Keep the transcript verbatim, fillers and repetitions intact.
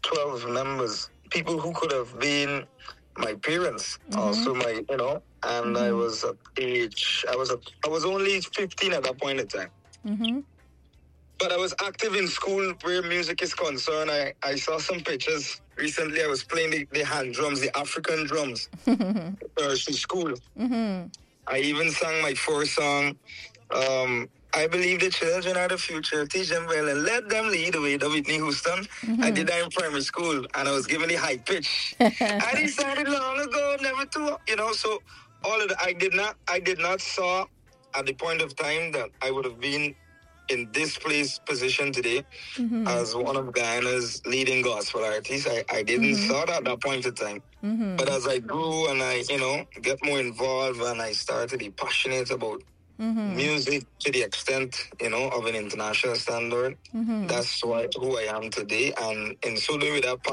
twelve members, people who could have been my parents, mm-hmm. also my, you know, and mm-hmm. I was at age, I was at, I was only fifteen at that point in time. Mm-hmm. But I was active in school where music is concerned. I, I saw some pictures recently. I was playing the, the hand drums, the African drums, uh, in school. Mm-hmm. I even sang my first song, um, I believe the children are the future. Teach them well and let them lead the way. The Whitney Houston. Mm-hmm. I did that in primary school, and I was given the high pitch. I decided long ago, never to, you know. So all of the, I did not, I did not saw at the point of time that I would have been in this place position today, mm-hmm. as one of Guyana's leading gospel artists. I, I didn't mm-hmm. saw that at that point in time. Mm-hmm. But as I grew and I, you know, get more involved and I started to be passionate about mm-hmm. music to the extent, you know, of an international standard, mm-hmm. that's what, who I am today. And in so doing with that